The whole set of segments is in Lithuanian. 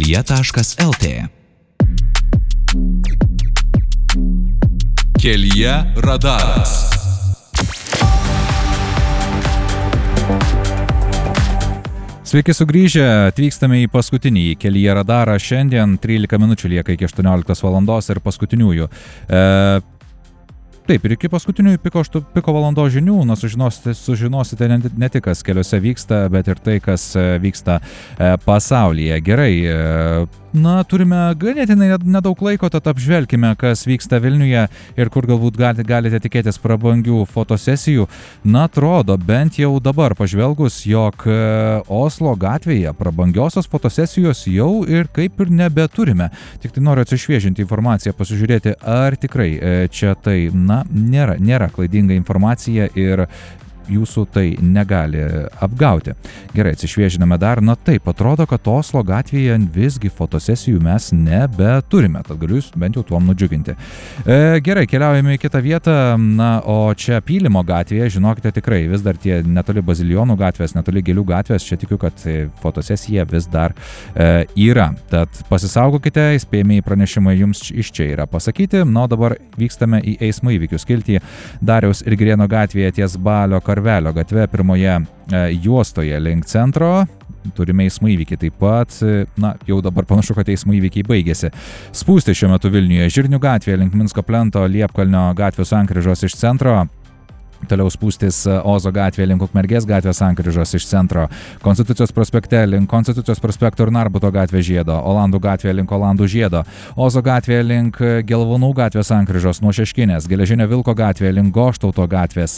kelyje.lt. Kelyje radaras. Sveiki sugrįžę, atvykstame į paskutinį Kelyje radarą. Šiandien 13 minučių lieka iki 18 valandos ir paskutiniųjų. Taip, ir iki paskutiniųjų piko valandos žinių, sužinosite ne tik, kas keliuose vyksta, bet ir tai, kas vyksta pasaulyje. Gerai, turime ganėtinai nedaug laiko, tad apžvelkime, kas vyksta Vilniuje ir kur galbūt galite tikėtis prabangių fotosesijų. Atrodo, bent jau dabar pažvelgus, jog Oslo gatvėje prabangiosios fotosesijos jau ir kaip ir nebeturime. Tik tai noriu atsišviežinti informaciją, pasižiūrėti, ar tikrai čia tai, nėra klaidinga informacija ir jūsų tai negali apgauti. Gerai, atsišviežiname dar. Taip, atrodo, kad Oslo gatvėje visgi fotosesijų mes nebeturime, tad galiu jūs bent jau tuom nudžiuginti. Gerai, keliaujame į kitą vietą, o čia Pylimo gatvėje, žinokite, tikrai vis dar tie netoli Bazilijonų gatvės, netoli Gėlių gatvės, čia tikiu, kad fotosesija vis dar yra. Tad pasisaugokite, įspėjami pranešimai jums iš čia yra pasakyti. O dabar vykstame į eismo įvykių skiltį Dariaus ir Girėno gatvėje ties Balio Karvelio gatve pirmoje juostoje link centro. Turime eismo įvykį taip pat. Jau dabar panašu, kad eismo įvykiai baigėsi. Spūsti šiuo metu Vilniuje Žirnių gatvėje link Minsko plento, Liepkalnio gatvės sankryžos iš centro. Toliau spūstis Ozo gatvėje link Ukmergės gatvės sankryžos iš centro, Konstitucijos prospekte link Konstitucijos prospekto ir Narbuto gatvės žiedo, Olandų gatvėje link Olandų žiedo, Ozo gatvėje link Gelvonų gatvės sankryžos nuo Šeškinės, Geležinio Vilko gatvėje link Goštauto gatvės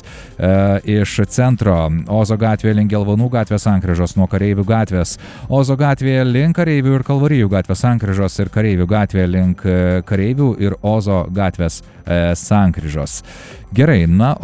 iš centro, Ozo gatvėje link Gelvonų gatvės sankryžos nuo Kareivių gatvės, Ozo gatvėje link Kareivių ir Kalvarijų gatvės sankryžos ir Kareivių gatvėje link Kareivių ir Ozo gatvės sankryžos. Gerai,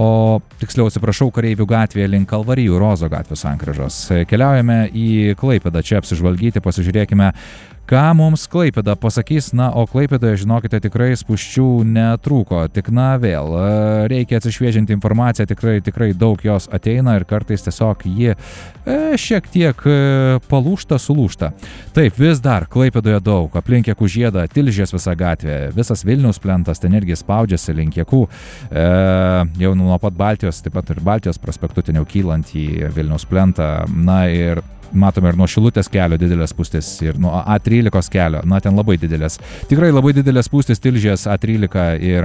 o tiksliau atsiprašau, Kareivių gatvėje link Kalvarijų ir Ozo gatvės sankryžos. Keliaujame į Klaipėdą, čia apsižvalgyti, pasižiūrėkime, ką mums Klaipėda pasakys. O Klaipėdoje, žinokite, tikrai spūsčių netrūko. Tik vėl reikia atsišviežinti informaciją, tikrai daug jos ateina ir kartais tiesiog ji šiek tiek palūžta, sulūžta. Taip, vis dar Klaipėdoje daug, aplink Jakų žiedą, Tilžės visa gatvė, visas Vilniaus plentas, ten irgi spaudžiasi link Jakų, jau nuo pat Baltijos, taip pat ir Baltijos prospektu, ten jau kylant į Vilniaus plentą, ir matome ir nuo Šilutės kelio didelės spūstis ir nuo A13 kelio, ten labai didelės. Tikrai labai didelės spūstis Tilžės A13 ir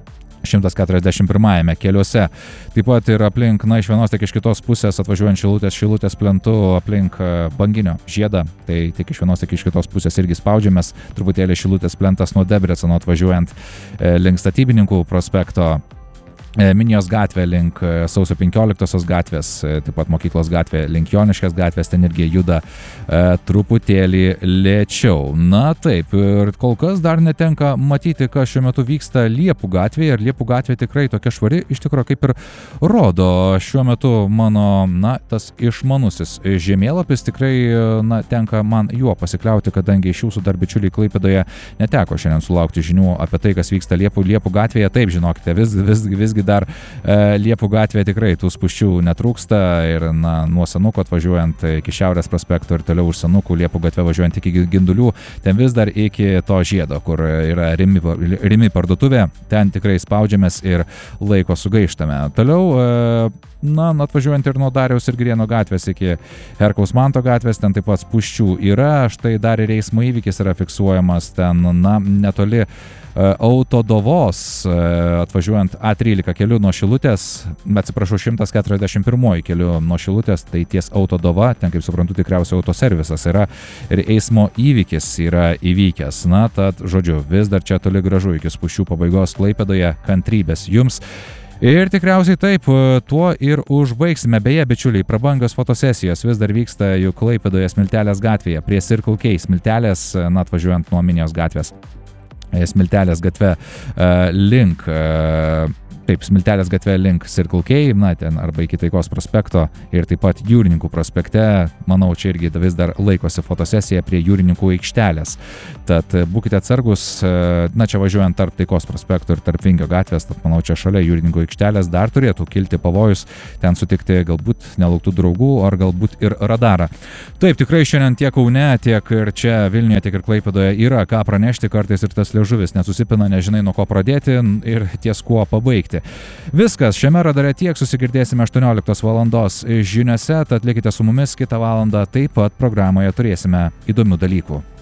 141 keliuose. Taip pat ir aplink, iš vienos tiek iš kitos pusės atvažiuojant Šilutės plentu, aplink Banginio žiedą, tai tiek iš vienos tiek iš kitos pusės irgi spaudžiamės. Truputėlį Šilutės plentas nuo Debreceno atvažiuojant link Statybininkų prospekto. Minijos gatvė link Sausio 15 gatvės, taip pat Mokyklos gatvė link Joniškės gatvės, ten irgi juda truputėlį lėčiau. Taip, ir kol kas dar netenka matyti, kas šiuo metu vyksta Liepų gatvėje, ir Liepų gatvė tikrai tokia švari, iš tikrųjų kaip ir rodo šiuo metu mano, tas išmanusis žemėlapis, tikrai, tenka man juo pasikliauti, kadangi iš jūsų dar bičiuliai Klaipėdoje neteko šiandien sulaukti žinių apie tai, kas vyksta Liepų gatvėje. Taip, žinokite, visgi dar Liepų gatvėje tikrai tų spūsčių netrūksta ir nuo Senukų atvažiuojant iki Šiaurės prospekto ir toliau už Senukų Liepų gatvę važiuojant iki Gindulių, ten vis dar iki to žiedo, kur yra Rimi parduotuvė, ten tikrai spaudžiamės ir laiko sugaištame. Toliau, atvažiuojant ir nuo Dariaus ir Girėno gatvės iki Herkaus Manto gatvės, ten taip pat spūsčių yra, štai dar ir eismo įvykis yra fiksuojamas ten, netoli Autodovos, atvažiuojant A13 keliu nuo Šilutės, 141 keliu nuo Šilutės, tai ties Autodova, ten, kaip suprantu, tikriausiai autoservisas yra ir eismo įvykis yra įvykęs. Tad, žodžiu, vis dar čia toli gražu iki spūsčių pabaigos Klaipėdoje, kantrybės jums. Ir tikriausiai taip, tuo ir užbaigsime. Beje, bičiuliai, prabangios fotosesijos vis dar vyksta juk Klaipėdoje Smiltelės gatvėje, prie Circle K Smiltelės, atvažiuojant nuo Minijos gatvės. Smiltelės gatve link taip, Smiltelės gatve link Circle K, na, ten arba iki Taikos prospekto ir taip pat Jūrininkų prospekte, manau, čia irgi vis dar laikosi fotosesija prie Jūrininkų aikštelės. Tad būkite atsargus, na, čia važiuojant tarp Taikos prospekto ir tarp Vingio gatvės, tad manau, čia šalia Jūrininkų aikštelės dar turėtų kilti pavojus, ten sutikti galbūt nelauktų draugų, ar galbūt ir radarą. Taip, tikrai šiandien tiek Kaune, tiek ir čia Vilniuje, tiek ir Klaipėdoje yra ką pranešti, kartais ir tas liežuvis nesusipina, nežinai nuo ko pradėti ir ties kuo pabaigti. Viskas, šiame radare tiek, susigirdėsime 18 valandos žiniose, tad likite su mumis, kitą valandą taip pat programoje turėsime įdomių dalykų.